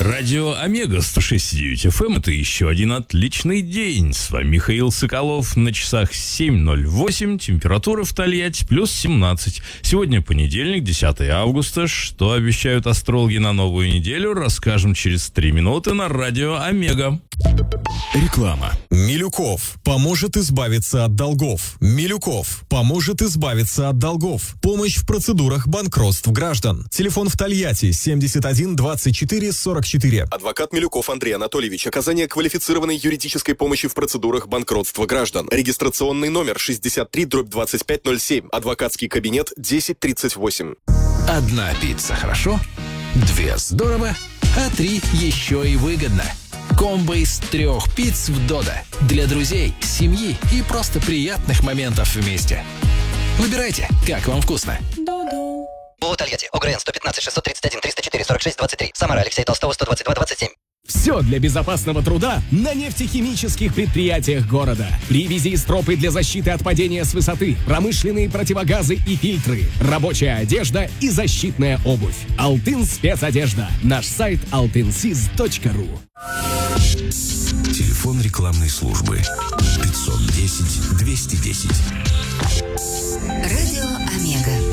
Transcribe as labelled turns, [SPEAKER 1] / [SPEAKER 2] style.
[SPEAKER 1] Радио Омега 106.9 FM. Это еще один отличный день. С вами Михаил Соколов. На часах 7:08. Температура в Тольятти плюс 17. Сегодня понедельник, 10 августа. Что обещают астрологи на новую неделю, расскажем через 3 минуты на Радио Омега.
[SPEAKER 2] Реклама. Милюков поможет избавиться от долгов. Милюков поможет избавиться от долгов. Помощь в процедурах банкротств граждан. Телефон в Тольятти 71 24 44.
[SPEAKER 3] Адвокат Милюков Андрей Анатольевич. Оказание квалифицированной юридической помощи в процедурах банкротства граждан. Регистрационный номер 63/2507. Адвокатский кабинет 1038.
[SPEAKER 4] Одна пицца хорошо, 2 здорово, а 3 еще и выгодно. Комбо из 3 пиц в Додо. Для друзей, семьи и просто приятных моментов вместе. Выбирайте, как вам вкусно.
[SPEAKER 5] ООО «Тольятти», ОГРН 115 631 304 46 23. Самара, Алексея Толстого, 122 27.
[SPEAKER 6] Все для безопасного труда на нефтехимических предприятиях города. Привязи и стропы для защиты от падения с высоты, промышленные противогазы и фильтры, рабочая одежда и защитная обувь. Алтын спецодежда. Наш сайт altynsis.ru.
[SPEAKER 2] Телефон рекламной службы 510 210.
[SPEAKER 7] Радио Омега.